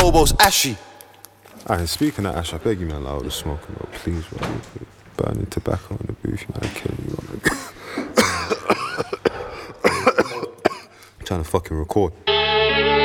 elbows ashy. Alright, speaking of ash, I beg you, man, like, all the smoking, bro. Please, bro. Burning tobacco in the booth, you know, killing you. I'm trying to fucking record.